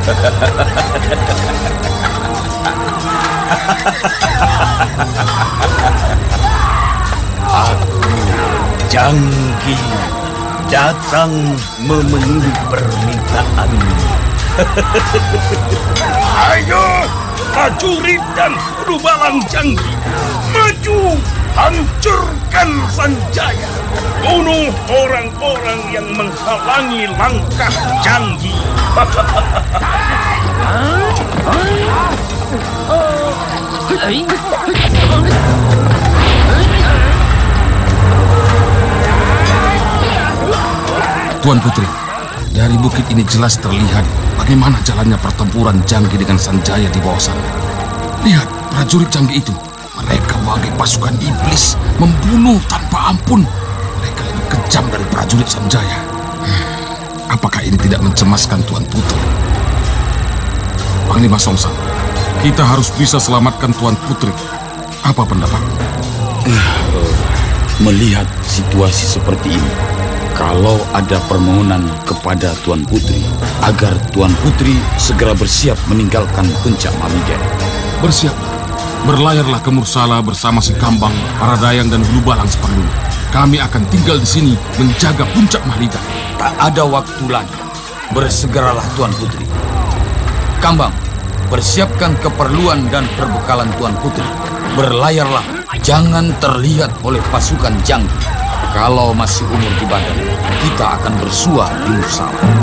Aku, Janggi, datang memenuhi permintaanmu. Ayo, prajurit dan Rubalang Janggi, maju, hancurkan Sanjaya, bunuh orang-orang yang menghalangi langkah Janggi. Tuan Putri, dari bukit ini jelas terlihat bagaimana jalannya pertempuran Janggi dengan Sanjaya di bawah sana. Lihat prajurit Janggi itu, mereka bagai pasukan iblis, membunuh tanpa ampun. Mereka lebih kejam dari prajurit Sanjaya. Apakah ini tidak mencemaskan Tuan Putri? Panglima Songsang, kita harus bisa selamatkan Tuan Putri. Apa pendapatmu? Melihat situasi seperti ini, kalau ada permohonan kepada Tuan Putri agar Tuan Putri segera bersiap meninggalkan Puncak Mahligai. Bersiaplah, berlayarlah ke Mursala bersama si Kambang, para Dayang dan Hulubalang seperlunya. Kami akan tinggal di sini menjaga Puncak Mahligai. Tak ada waktu lagi. Bersegeralah Tuan Putri. Kambang, persiapkan keperluan dan perbekalan Tuan Putri. Berlayarlah, jangan terlihat oleh pasukan Janggi. Kalau masih umur di badan, kita akan bersua di Mursala.